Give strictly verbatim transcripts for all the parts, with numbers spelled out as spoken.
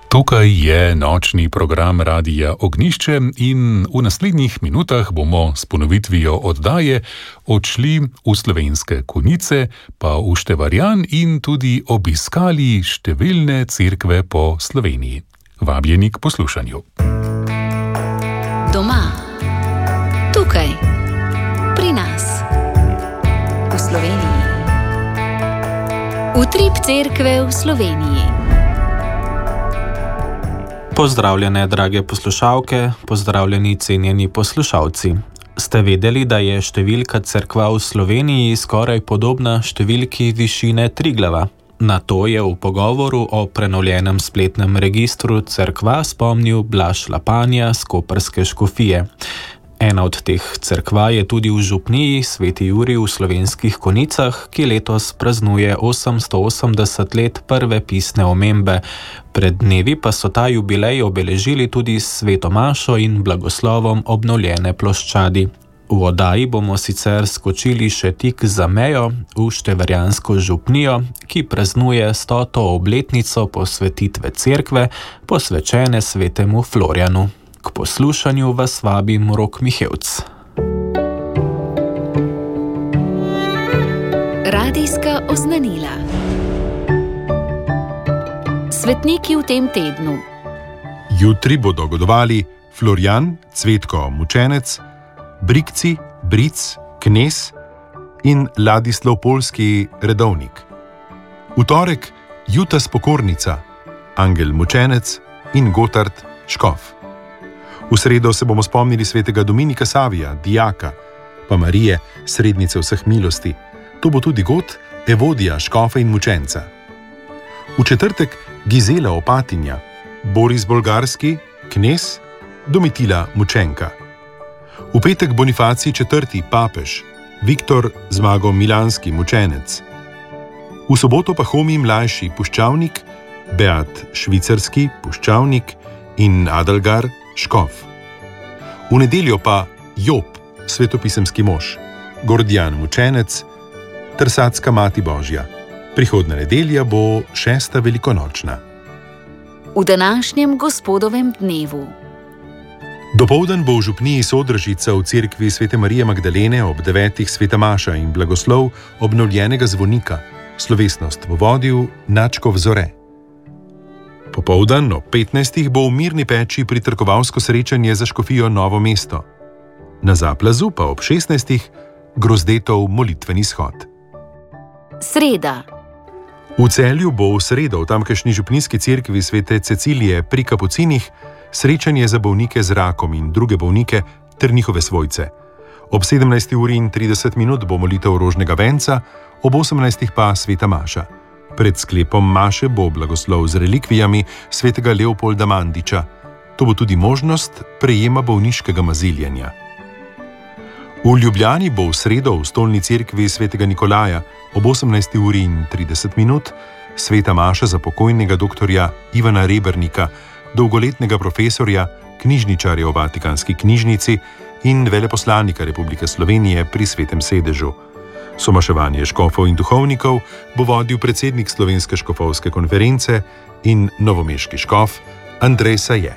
Tukaj je nočni program Radia Ognjišče in v naslednjih minutah bomo s ponovitvijo oddaje odšli v slovenske Konjice, pa v Števarjan in tudi obiskali številne cerkve po Sloveniji. Vabljeni k poslušanju. Doma, tukaj, pri nas, v Sloveniji. Utrip cerkve v Sloveniji. Pozdravljene, drage poslušalke, pozdravljeni, cenjeni poslušalci. Ste vedeli, da je številka cerkva v Sloveniji skoraj podobna številki višine Triglava? Na to je v pogovoru o prenovljenem spletnem registru cerkva spomnil Blaž Lapanja s koprske škofije. Ena od teh cerkva je tudi v župniji Sveti Jurij v Slovenskih Konjicah, ki letos praznuje osemsto osemdeset let prve pisne omembe. Pred dnevi pa so ta jubilej obeležili tudi s sveto mašo in blagoslovom obnovljene ploščadi. V oddaji bomo sicer skočili še tik za mejo v števarjansko župnijo, ki praznuje stoto obletnico posvetitve cerkve, posvečene svetemu Florjanu. K poslušanju vas vabim Rok Mihevc. Radijska oznanila. Svetniki v tem tednu. Jutri bodo godovali Florjan, Cvetko Mučenec, Brikci, Bric, Knez in Ladislav Polski redovnik. V torek Jutas Pokornica, Angel Mučenec in Gotard Škof. V sredo se bomo spomnili svetega Dominika Savija, dijaka, pa Marije, srednice vseh milosti. To bo tudi God, Evodija, Škofa in Mučenca. V četrtek Gizela Opatinja, Boris Bolgarski, Knez, Domitila Mučenka. V petek Bonifacij četrti, papež, Viktor Zmago Milanski, mučenec. V soboto pa Homij mlajši, puščavnik, Beat švicarski, puščavnik in Adalgar, škof. V nedeljo pa Job, svetopisemski mož, Gordijan mučenec, Trsatska mati Božja. Prihodna nedelja bo šesta velikonočna. V današnjem gospodovem dnevu. Dopoldan bo v župniji Sodražica v cerkvi Svete Marije Magdalene ob devetih sveta maša in blagoslov obnovljenega zvonika. Slovesnost bo vodil Načkov Zore. Popoldan ob petnajstih bo v Mirni peči pritrkovalsko srečanje za škofijo Novo mesto. Na Zaplazu pa ob šestnajstih Grozdetov molitveni shod. Sreda. V Celju bo v sredo v tamkajšnji župnijski cerkvi Svete Cecilije pri Kapucinih srečanje za bolnike z rakom in druge bolnike ter njihove svojce. Ob sedemnajsti uri in trideset minut bo molitev rožnega venca, ob osemnajstih pa sveta maša. Pred sklepom maše bo blagoslov z relikvijami svetega Leopolda Mandiča. To bo tudi možnost prejema bolniškega maziljenja. V Ljubljani bo v sredo v stolni cerkvi svetega Nikolaja ob osemnajsti uri in trideset minut sveta maša za pokojnega doktorja Ivana Rebernika, dolgoletnega profesorja, knjižničarja v Vatikanski knjižnici in veleposlanika Republike Slovenije pri Svetem sedežu. Somaševanje škofov in duhovnikov bo vodil predsednik Slovenske škofovske konference in novomeški škof Andrej Saje.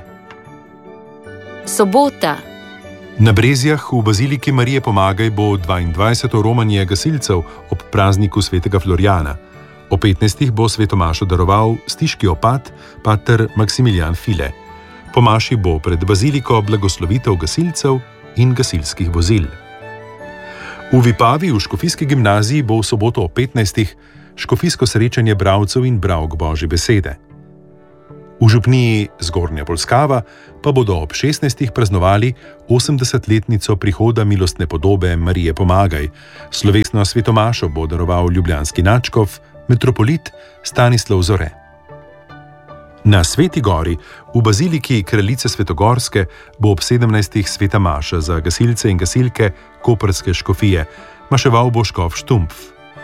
Sobota. Na Brezjah v baziliki Marije Pomagaj bo dvaindvajseto romanje gasilcev ob prazniku svetega Florjana. O petnajstih bo sveto mašo daroval stiški opat pater Maksimilijan File. Po maši bo pred baziliko blagoslovitev gasilcev in gasilskih vozil. V Vipavi v škofijski gimnaziji bo v soboto ob petnajstih škofijsko srečanje bralcev in bralk Božje besede. V župniji Zgornja Polskava pa bodo ob šestnajstih praznovali osemdesetletnico prihoda milostne podobe Marije Pomagaj. Slovesno svetomašo bo daroval ljubljanski nadškof, metropolit Stanislav Zore. Na Sveti gori v baziliki Kraljice Svetogorske bo ob sedemnajstih sveta maša za gasilce in gasilke koprske škofije. Maševal bo škof Štumpf.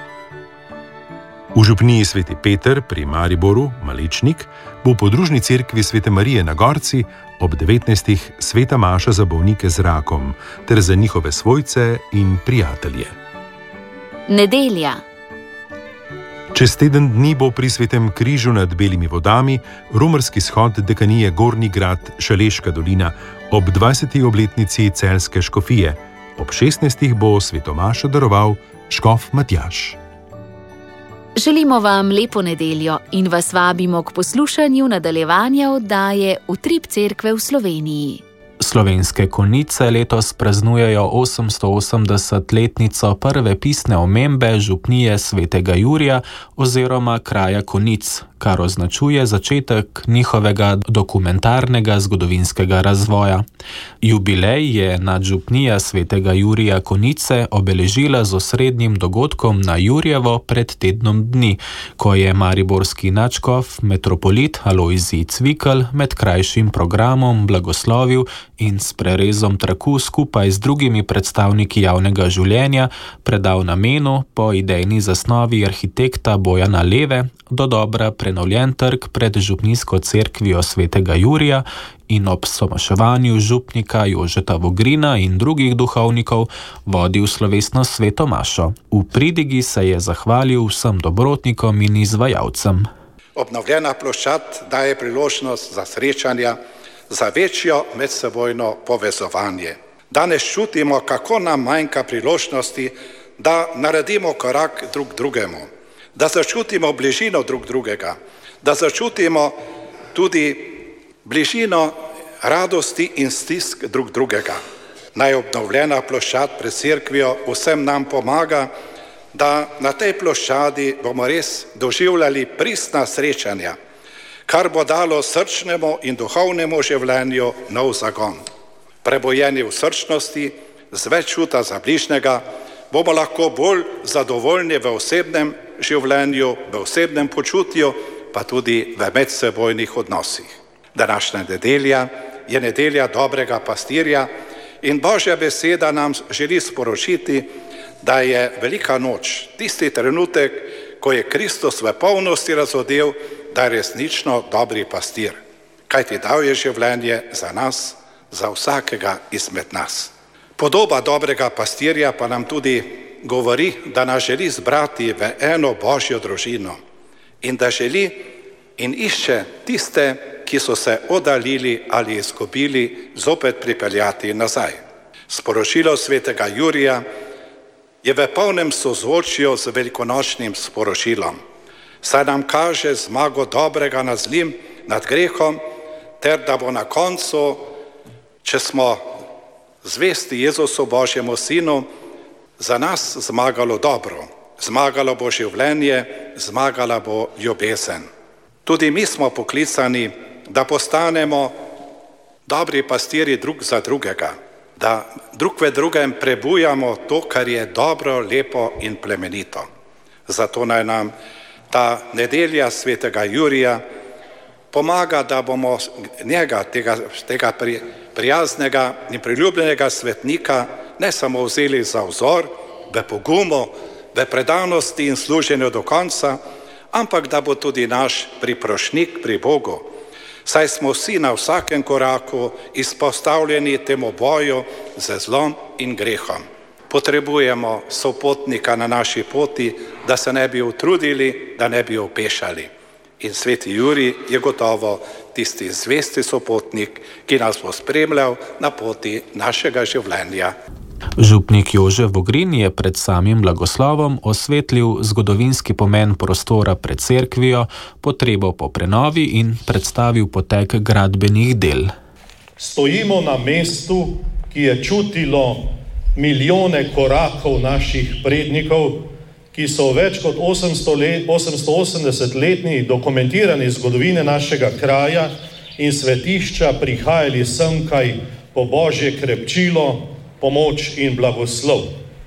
V župniji Sveti Peter pri Mariboru, Malečnik, bo v podružni cerkvi Svete Marije na Gorci ob devetnajstih sveta maša za bolnike z rakom ter za njihove svojce in prijatelje. Nedelja. Čez teden dni bo pri Svetem križu nad Belimi vodami romarski shod dekanije Gornji grad Šaleška dolina ob dvajseti obletnici Celjske škofije. Ob šestnajstih bo svetomašo daroval škof Matjaž. Želimo vam lepo nedeljo in vas vabimo k poslušanju nadaljevanja oddaje Utrip cerkve v Sloveniji. Slovenske Konjice letos praznujejo osemstoosemdesetletnico prve pisne omembe župnije Svetega Jurija oziroma kraja Konjic, kar označuje začetek njihovega dokumentarnega zgodovinskega razvoja. Jubilej je nadžupnija Svetega Jurija Konjice obeležila z osrednjim dogodkom na Jurjevo pred tednom dni, ko je mariborski nadškof metropolit Alojzij Cvikl med krajšim programom blagoslovil in s prerezom traku skupaj z drugimi predstavniki javnega življenja predal namenu po idejni zasnovi arhitekta Bojana Leve dodobra prenovljen trg pred župnijsko cerkvijo Svetega Jurija in ob somaševanju župnika Jožeta Vogrina in drugih duhovnikov vodil slovesno sveto mašo. V pridigi se je zahvalil vsem dobrotnikom in izvajalcem. Obnovljena ploščad daje priložnost za srečanja, za večjo medsebojno povezovanje. Danes čutimo, kako nam manjka priložnosti, da naredimo korak drug drugemu, da začutimo bližino drug drugega, da začutimo tudi bližino radosti in stisk drug drugega. Naj obnovljena ploščad pred cerkvijo vsem nam pomaga, da na tej ploščadi bomo res doživljali pristna srečanja, kar bo dalo srčnemu in duhovnemu življenju nov zagon. Prebojeni v srčnosti, z več čuta za bližnjega, bomo lahko bolj zadovoljni v osebnem življenju, v osebnem počutju, pa tudi v medsebojnih odnosih. Današnja nedelja je nedelja dobrega pastirja in Božja beseda nam želi sporočiti, da je velika noč, tisti trenutek, ko je Kristus v polnosti razodel, da je resnično dobri pastir. Kajti dal je življenje za nas, za vsakega izmed nas. Podoba dobrega pastirja pa nam tudi govori, da nas želi zbrati v eno Božjo družino in da želi in išče tiste, ki so se oddaljili ali izgubili, zopet pripeljati nazaj. Sporočilo Svetega Jurija je v polnem sozvočju z velikonočnim sporočilom. Saj nam kaže zmago dobrega nad zlim, nad grehom, ter da bo na koncu, če smo zvesti Jezusu Božjemu Sinu, za nas zmagalo dobro, zmagalo bo življenje, zmagala bo ljubezen. Tudi mi smo poklicani, da postanemo dobri pastirji drug za drugega, da drug v drugem prebujamo to, kar je dobro, lepo in plemenito. Zato naj nam ta nedelja Svetega Jurija pomaga, da bomo njega, tega, tega pri, prijaznega in priljubljenega svetnika, ne samo vzeli za vzor, v pogumu, v predanosti in služenju do konca, ampak da bo tudi naš priprošnik pri Bogu. Saj smo vsi na vsakem koraku izpostavljeni temu boju z zlom in grehom. Potrebujemo sopotnika na naši poti, da se ne bi utrudili, da ne bi opešali. In sveti Jurij je gotovo tisti zvesti sopotnik, ki nas bo spremljal na poti našega življenja. Župnik Jože Vogrin je pred samim blagoslovom osvetlil zgodovinski pomen prostora pred cerkvijo, potrebo po prenovi in predstavil potek gradbenih del. Stojimo na mestu, ki je čutilo milijone korakov naših prednikov, ki so več kot osemstoosemdesetletni dokumentirani zgodovine našega kraja in svetišča prihajali semkaj po Božje krepčilo, pomoč in blagoslov.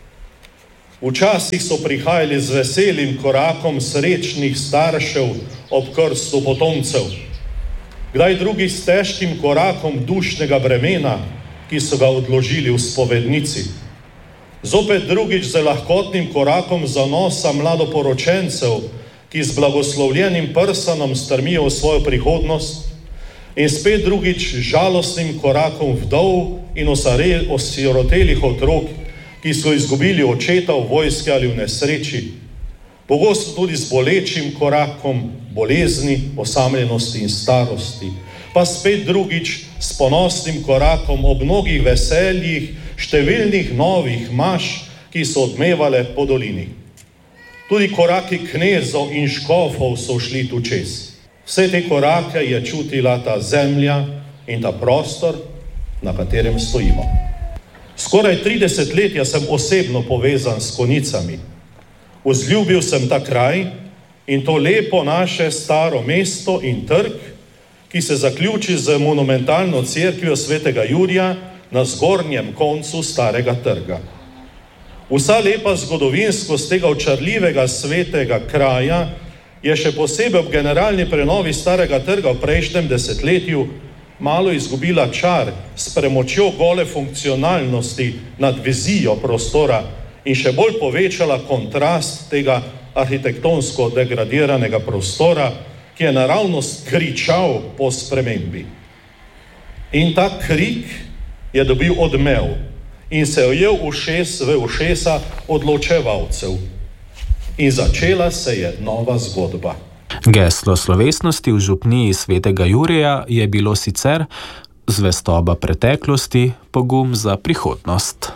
Včasih so prihajali z veselim korakom srečnih staršev ob krstu potomcev, kdaj drugi s težkim korakom dušnega bremena, ki so ga odložili v spovednici. Zopet drugič z lahkotnim korakom zanosa mladoporočencev, ki z blagoslovljenim prsanom strmijo v svojo prihodnost, in spet drugič žalostnim korakom vdov in osirotelih otrok, ki so izgubili očeta v vojski ali v nesreči. Pogosto tudi z bolečim korakom bolezni, osamljenosti in starosti, pa spet drugič s ponosnim korakom ob mnogih veseljih, številnih novih maš, ki so odmevale po dolini. Tudi koraki knezov in škofov so šli tu čez. Vse te korake je čutila ta zemlja in ta prostor, na katerem stojimo. Skoraj tri desetletja sem osebno povezan s Konjicami. Vzljubil sem ta kraj in to lepo naše staro mesto in trg, ki se zaključi z monumentalno cerkvijo svetega Jurija na zgornjem koncu starega trga. Vsa lepa zgodovinskost tega očarljivega svetega kraja je še posebej ob generalni prenovi starega trga v prejšnjem desetletju malo izgubila čar s premočjo gole funkcionalnosti nad vizijo prostora in še bolj povečala kontrast tega arhitektonsko degradiranega prostora, ki je naravnost kričal po spremembi. In ta krik je dobil odmev in se ujel ušes v ušesa odločevalcev. In začela se je nova zgodba. Geslo slovesnosti v župniji svetega Jurija je bilo sicer zvestoba preteklosti, pogum za prihodnost.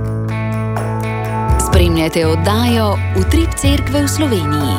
Spremljate oddajo Utrip cerkve v Sloveniji.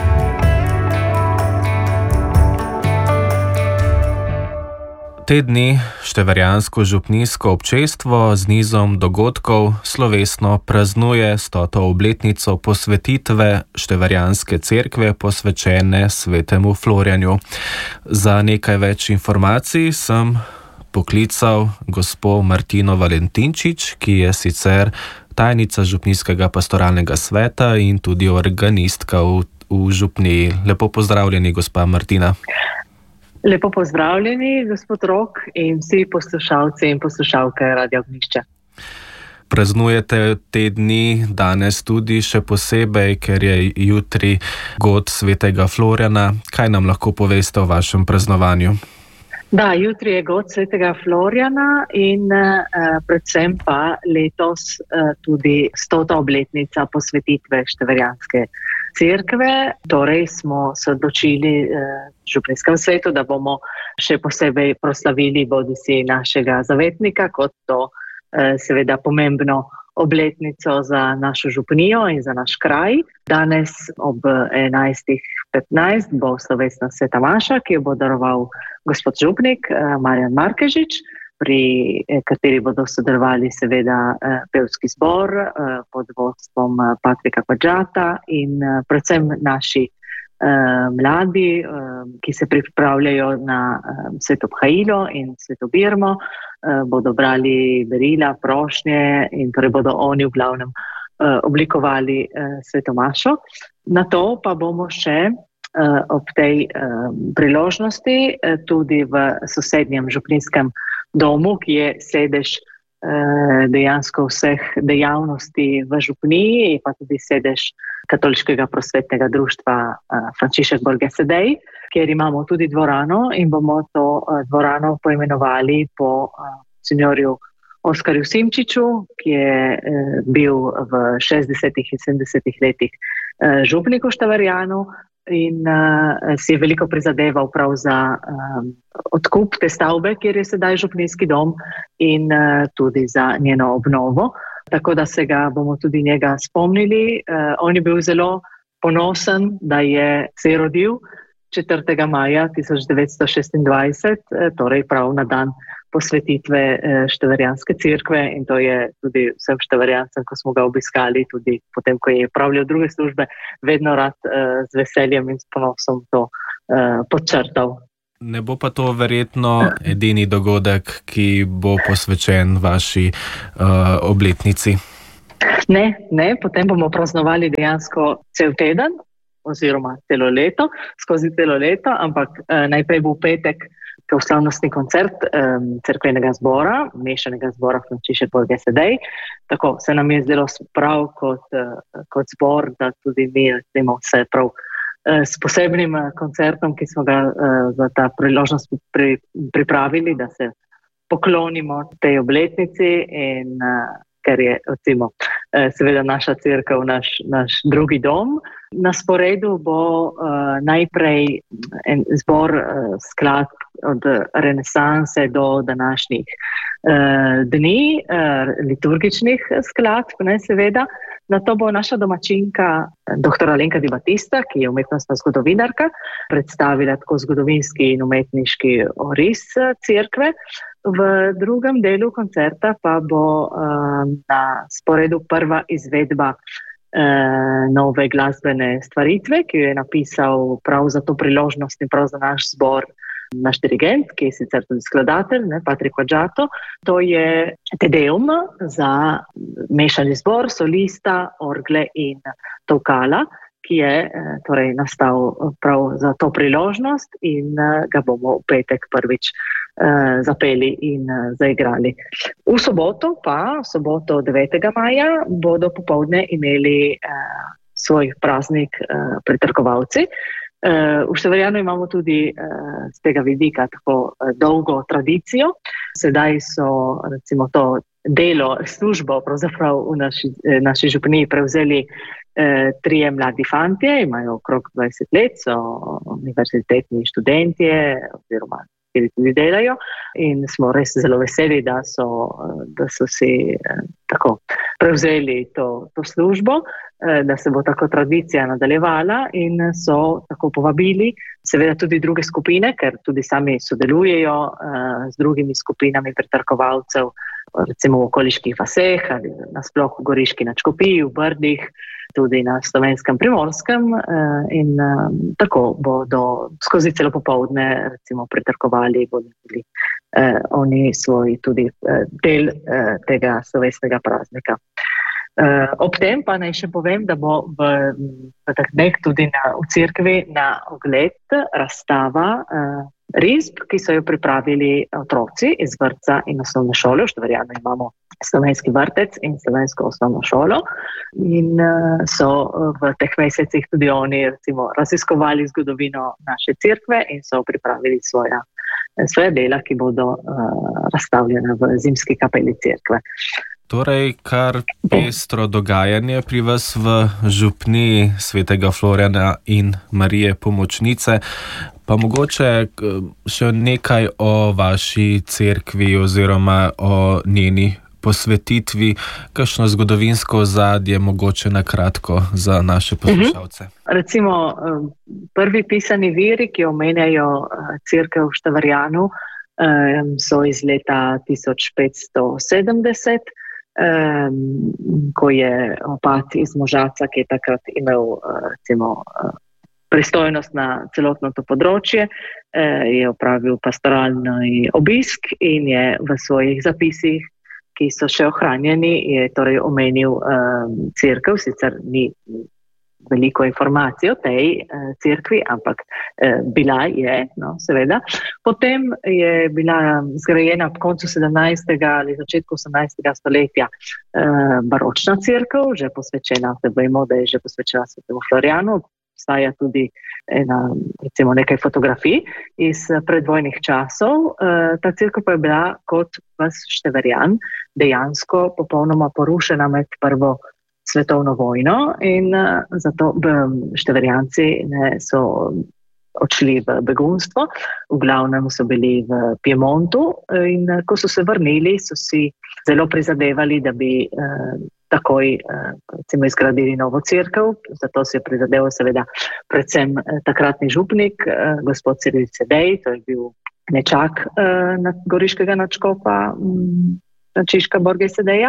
Te dni števarjansko župnijsko občestvo z nizom dogodkov slovesno praznuje stoto obletnico posvetitve števarjanske cerkve posvečene svetemu Florjanu. Za nekaj več informacij sem poklical gospo Martino Valentinčič, ki je sicer tajnica župnijskega pastoralnega sveta in tudi organistka v, v župniji. Lepo pozdravljeni, gospa Martina. Lepo pozdravljeni, gospod Rok, in vsi poslušalci in poslušalke Radia Ognjišče. Praznujete te dni danes tudi še posebej, ker je jutri god svetega Florjana. Kaj nam lahko poveste o vašem praznovanju? Da, jutri je god svetega Florjana in uh, predvsem pa letos uh, tudi stota obletnica posvetitve števarjanske cerkve. Torej smo se odločili uh, v župnijskem svetu, da bomo še posebej proslavili bodisi našega zavetnika, kot to uh, seveda pomembno obletnico za našo župnijo in za naš kraj. Danes ob enajstih petnajst bo slovesna sveta maša, ki jo bo daroval gospod župnik Marjan Markežič, pri kateri bodo sodelovali seveda pevski zbor pod vodstvom Patrika Padžata in predvsem naši mladi, ki se pripravljajo na sveto Bhailo in sveto Birmo, bodo brali berila, prošnje in torej bodo oni v glavnem oblikovali sveto mašo. Na to pa bomo še ob tej priložnosti tudi v sosednjem župnijskem domu, ki je sedež dejansko vseh dejavnosti v župniji, pa tudi sedež Katoliškega prosvetnega društva Frančišek Borgesedej, kjer imamo tudi dvorano in bomo to dvorano poimenovali po seniorju Oskarju Simčiču, ki je bil v šestdesetih in sedemdesetih letih župnik v Števarjanu in uh, si je veliko prizadeval prav za um, odkup te stavbe, kjer je sedaj župnijski dom in uh, tudi za njeno obnovo. Tako da se ga bomo tudi njega spomnili. Uh, on je bil zelo ponosen, da je se rodil četrtega maja tisoč devetsto šestindvajset, uh, torej prav na dan posvetitve števarjanske cerkve in to je tudi vsem števarjancem, ko smo ga obiskali, tudi potem, ko je pravljal druge službe, vedno rad uh, z veseljem in s ponosom to uh, podčrtal. Ne bo pa to verjetno edini dogodek, ki bo posvečen vaši uh, obletnici? Ne, ne, potem bomo praznovali dejansko cel teden oziroma celo leto, skozi celo leto, ampak uh, najprej bo v petek slavnostni koncert um, cerkvenega zbora, mešanega zbora Frančišek Borgesedej. Tako se nam je zdelo prav kot, uh, kot zbor, da tudi mi recimo vse prav uh, s posebnim koncertom, ki smo ga uh, za ta priložnost pri, pripravili, da se poklonimo tej obletnici in uh, ker je recimo, seveda naša cerkev, naš, naš drugi dom. Na sporedu bo uh, najprej en zbor uh, skladb od renesanse do današnjih uh, dni, uh, liturgičnih skladb, ne, seveda. Na to bo naša domačinka, doktor Alenka Di Battista, ki je umetnostna zgodovinarka, predstavila tako zgodovinski in umetniški oris cerkve. V drugem delu koncerta pa bo uh, na sporedu prva izvedba nove glasbene stvaritve, ki jo je napisal prav za to priložnost in prav za naš zbor, naš dirigent, ki je sicer tudi skladatelj, ne, Patrick Vaggiato. To je Te Deum za mešani zbor, solista, orgle in tolkala, ki je torej nastal prav za to priložnost in ga bomo v petek prvič uh, zapeli in uh, zaigrali. V soboto pa, v soboto devetega maja, bodo popoldne imeli uh, svoj praznik uh, pritrkovalci. Uh, v Števarjanu imamo tudi uh, z tega vidika tako uh, dolgo tradicijo. Sedaj so recimo to delo, službo pravzaprav v naši, naši župniji prevzeli eh, trije mladi fantje, imajo okrog dvajset let, so univerzitetni študentje oziroma ki tudi delajo in smo res zelo veseli, da so, da so si eh, tako prevzeli to, to službo, eh, da se bo tako tradicija nadaljevala in so tako povabili seveda tudi druge skupine, ker tudi sami sodelujejo eh, z drugimi skupinami pritrkovalcev, recimo v okoliških vaseh ali nasploh v Goriški nad Škofiji, v Brdih, tudi na Slovenskem Primorskem in tako bodo skozi celo popoldne recimo pritrkovali, bodo tudi eh, oni svoj tudi eh, del eh, tega slovesnega praznika. Uh, ob tem pa naj še povem, da bo v, v teh dneh tudi na, v cerkvi na ogled razstava uh, risb, ki so jo pripravili otroci iz vrtca in osnovne šole. V Števarjanu imamo slovenski vrtec in slovensko osnovno šolo in uh, so v teh mesecih tudi oni recimo raziskovali zgodovino naše cerkve in so pripravili svoja, svoja dela, ki bodo uh, razstavljena v zimski kapeli cerkve. Torej, kar pestro dogajanje pri vas v župniji svetega Florjana in Marije Pomočnice. Pa mogoče še nekaj o vaši cerkvi oziroma o njeni posvetitvi, kakšno zgodovinsko ozadje mogoče na kratko za naše poslušalce. Uh-huh. Recimo, prvi pisani viri, ki omenjajo cerkev v Števarjanu, so iz leta tisoč petsto sedemdeset, Um, ko je opat iz Možaca, ki je takrat imel recimo, pristojnost na celotno to področje, uh, je opravil pastoralni obisk in je v svojih zapisih, ki so še ohranjeni, je torej omenil um, cerkev, sicer ni veliko informacij o tej uh, cerkvi, ampak uh, bila je, no, seveda. Potem je bila zgrajena v koncu sedemnajstega ali začetku osemnajstega stoletja uh, baročna cerkev, že posvečena, da vemo, da je že posvečena svetemu Florjanu. Obstaja tudi ena, recimo nekaj fotografij iz predvojnih časov. Uh, ta cerkev pa je bila kot vas Števarjan dejansko popolnoma porušena med prvo svetovno vojno in uh, zato Števarjanci ne, so odšli v begunstvo, v glavnem so bili v Piemontu in uh, ko so se vrnili, so si zelo prizadevali, da bi uh, takoj uh, recimo izgradili novo cerkev, zato se je prizadeval seveda predvsem uh, takratni župnik, uh, gospod Ciril Cedej, to je bil nečak uh, nad Goriškega nadškofa um, Frančiška Borge Cedeja.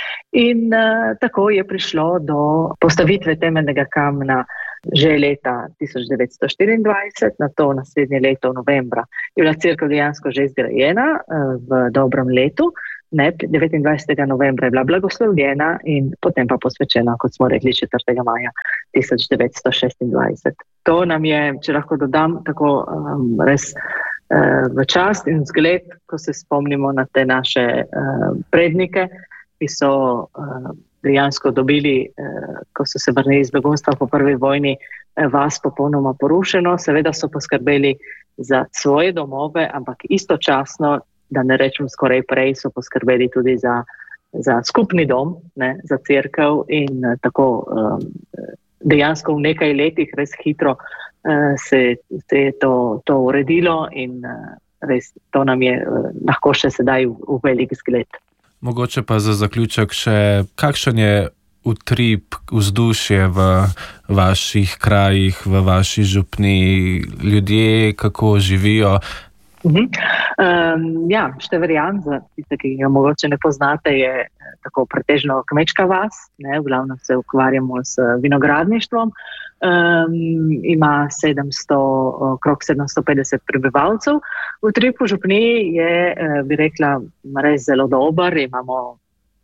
In uh, tako je prišlo do postavitve temeljnega kamna že leta tisoč devetsto štiriindvajset, na to naslednje leto novembra je bila cerkev dejansko že zgrajena uh, v dobrem letu, ne, devetindvajsetega novembra je bila blagoslovljena in potem pa posvečena, kot smo rekli, četrtega maja tisoč devetsto šestindvajset. To nam je, če lahko dodam, tako um, res uh, v čast in zgled, ko se spomnimo na te naše uh, prednike, ki so uh, dejansko dobili, uh, ko so se vrnili iz begunstva po prvi vojni, uh, vas popolnoma porušeno. Seveda so poskrbeli za svoje domove, ampak istočasno, da ne rečem skoraj prej, so poskrbeli tudi za za skupni dom, ne, za cerkev in tako um, dejansko v nekaj letih res hitro uh, se, se je to, to uredilo in uh, res to nam je uh, lahko še sedaj v, v velik zgled. Mogoče pa za zaključek še, kakšen je utrip, vzdušje v vaših krajih, v vaši župni, ljudje, kako živijo? Uh-huh. Um, ja, Števerjan, za tiste, ki ga mogoče ne poznate, je tako pretežno kmečka vas, ne, v glavnem se ukvarjamo s vinogradništvom. Um, ima sedemsto, okrog sedemsto petdeset prebivalcev. Utrip v župniji je, bi rekla, res zelo dober. Imamo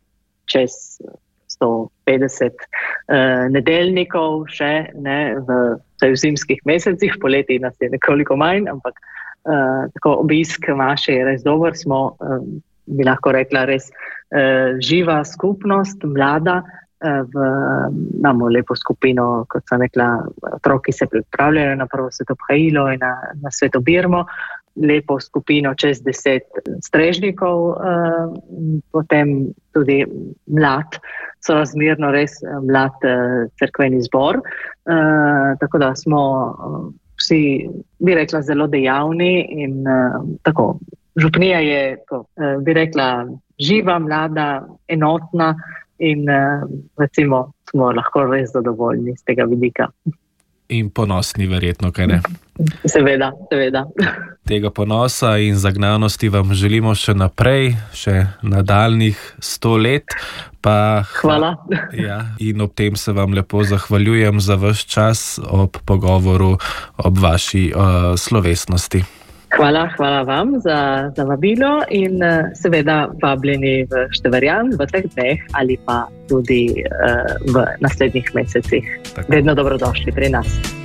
čez sto petdeset uh, nedeljnikov še, ne, v, v zimskih mesecih, poleti nas je nekoliko manj, ampak uh, tako obisk naše je res dober. Smo, uh, bi lahko rekla, res uh, živa skupnost, mlada. Uh, v, imamo lepo skupino, kot sem rekla, otroki se pripravljajo na prvo svetobhajilo in na, na sveto birmo. Lepo skupino čez deset strežnikov, uh, potem tudi mlad, sorazmerno res mlad uh, cerkveni zbor. Uh, tako da smo uh, vsi, bi rekla, zelo dejavni in uh, tako. Župnija je, ko, uh, bi rekla, živa, mlada, enotna in uh, recimo smo lahko res zadovoljni z tega vidika. In ponosni verjetno, kaj ne? Seveda, seveda. Tega ponosa in zagnanosti vam želimo še naprej, še nadaljnjih sto let. Pa, hvala. Ja, in ob tem se vam lepo zahvaljujem za vaš čas ob pogovoru ob vaši uh, slovesnosti. Hvala, hvala vam za, za vabilo in uh, seveda vabljeni v Števerjan v teh dneh ali pa tudi uh, v naslednjih mesecih. Tako. Vedno dobrodošli pri nas.